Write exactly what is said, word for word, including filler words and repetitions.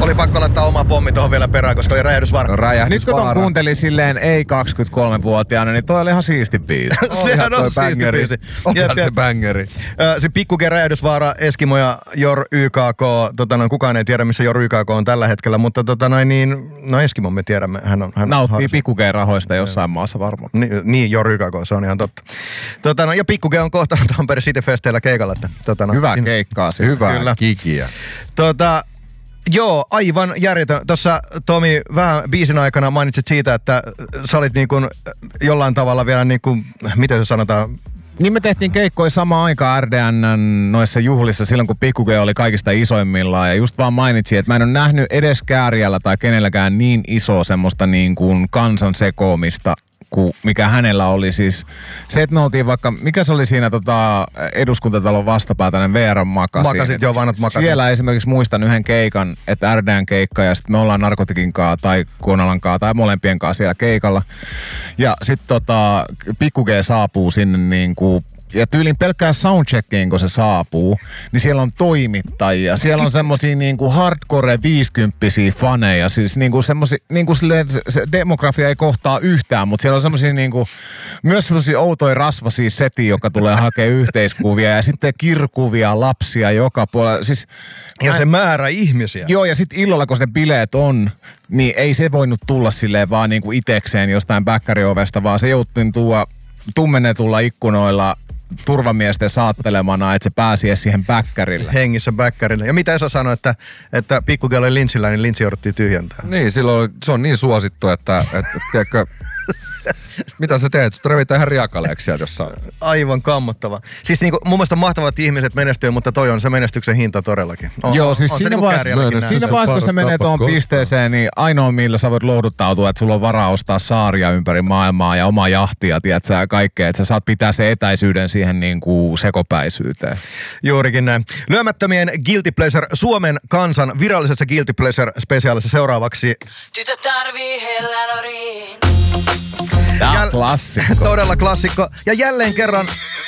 oli pakko laittaa oma pommi tuohon vielä perään, koska oli räjähdysvaara. Nyt kun ton kuuntelin silleen ei kaksikymmentäkolmevuotiaana, niin toi oli ihan siisti biisi. Sehän on siisti biisi. Onhan se bängeri. Se Pikku G räjähdysvaara, Eskimo ja Jor Y K K. Tota, noin, kukaan ei tiedä, missä Jor Y K K on tällä hetkellä, mutta tota, noin, niin, no Eskimo me tiedämme. Hän on, hän nauttii Pikku G rahoista jossain maassa varmaan. Ni, niin, Jor Y K K, se on ihan totta. Tota, no, ja Pikku G on kohta Tampere City Festeillä keikalla. Että, tota, no, hyvää keikkaa se. Hyvää Kyllä. kikiä. Tota, joo, aivan järjetön. Tuossa Tomi vähän biisin aikana mainitsit siitä, että sä olit niin kuin jollain tavalla vielä niin kuin, miten se sanotaan? Niin me tehtiin keikkoja samaan aikaan R D N:n noissa juhlissa silloin, kun Pikku G oli kaikista isoimmillaan. Ja just vaan mainitsin, että mä en ole nähnyt edes Kääriällä tai kenelläkään niin iso semmoista niin kuin kansan sekoamista, kuin mikä hänellä oli. Siis se, että me oltiin vaikka, mikä se oli siinä tota, eduskuntatalon vastapäätäinen V R-makasin. Makasit, joo, vanhat makasit. Siellä esimerkiksi muistan yhden keikan, että R D N keikka ja sitten me ollaan Narkotikin kaa tai Kuonalan kaa tai molempien kaa siellä keikalla. Ja sitten tota, Pikku G saapuu sinne niinku, ja tyylin pelkkään soundcheckiin, kun se saapuu, niin siellä on toimittajia. Siellä on semmosia niinku hardcore viisikymppisiä faneja. Siis niinku semmosia, niinku silleen, se, se demografia ei kohtaa yhtään, mutta siellä on semmosia niinku, myös semmosia outoja rasvasia setiä, joka tulee hakemaan yhteiskuvia ja sitten kirkuvia lapsia joka puolella. Siis, ja mä, se määrä ihmisiä. Joo, ja sitten illalla, kun se bileet on, niin ei se voinut tulla silleen vaan niinku itekseen jostain bäkkäriovesta, vaan se jouttiin tuoda tummennetulla ikkunoilla turvamiesten saattelemana, että se pääsi edes siihen bäkkärille. Hengissä bäkkärille. Ja mitä Esa sanoi, että, että Pikku G oli linssillä, niin linssi jouduttiin tyhjentää. Niin, silloin se on niin suosittu, että, että tiedätkö, mitä sä teet? Sut revitään ihan riakaleeksi sieltä jossain. Aivan kammottava. Siis niinku, mun mielestä mahtavat ihmiset menestyy, mutta toi on se menestyksen hinta todellakin. On, Joo, siis on siinä niinku vaiheessa, siinä vaiheessa kun se menee tuohon pisteeseen, niin ainoa millä sä voit lohduttautua, että sulla on varaa ostaa saaria ympäri maailmaa ja oma jahtia, tiedätkö, ja kaikkea, että sä saat pitää se etäisyyden siihen niinku sekopäisyyteen. Juurikin näin. Lyömättömien Guilty Pleasure, Suomen kansan virallisessa Guilty Pleasure-spesiaalissa seuraavaksi. Tytö tarvii hellanoriin. Tämä on klassikko. Todella klassikko. Ja jälleen kerran